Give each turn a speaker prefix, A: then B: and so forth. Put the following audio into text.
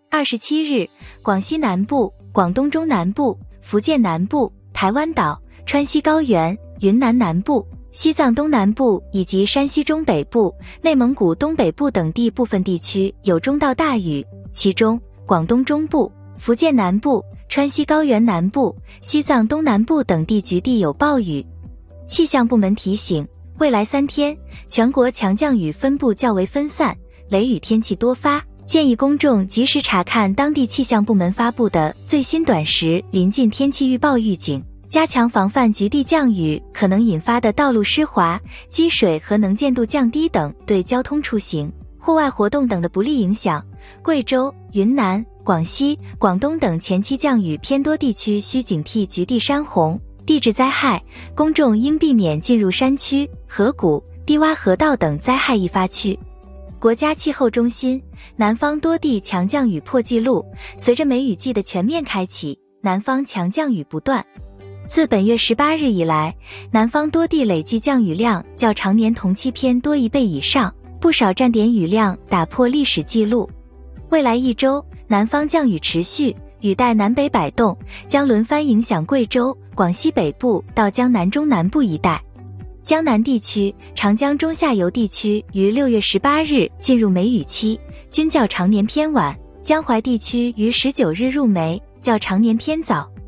A: 27日，广西南部、广东中南部、福建南部、台湾岛、川西高原、云南南部、西藏东南部以及山西中北部、内蒙古东北部等地部分地区有中到大雨，其中广东中部、福建南部、川西高原南部、西藏东南部等地局地有暴雨。气象部门提醒，未来3天，全国强降雨分布较为分散，雷雨天气多发，建议公众及时查看当地气象部门发布的最新短时临近天气预报预警，加强防范局地降雨可能引发的道路湿滑、积水和能见度降低等对交通出行、户外活动等的不利影响。贵州、云南、广西、广东等前期降雨偏多地区需警惕局地山洪、地质灾害，公众应避免进入山区、河谷、低洼河道等灾害易发区。国家气候中心，南方多地强降雨破纪录，随着梅雨季的全面开启，南方强降雨不断。自本月18日以来，南方多地累计降雨量较常年同期偏多1倍以上，不少站点雨量打破历史纪录。未来1周，南方降雨持续，雨带南北摆动，将轮番影响贵州、广西北部到江南中南部一带。江南地区、长江中下游地区于6月18日进入梅雨期，均较常年偏晚；江淮地区于19日入梅，较常年偏早。